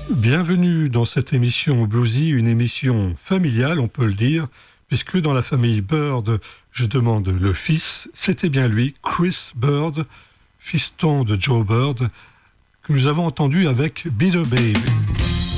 Bienvenue dans cette émission Bluesy, une émission familiale, on peut le dire, puisque dans la famille Bird, je demande le fils, c'était bien lui, Chris Bird, fiston de Joe Bird, que nous avons entendu avec Bitter Baby.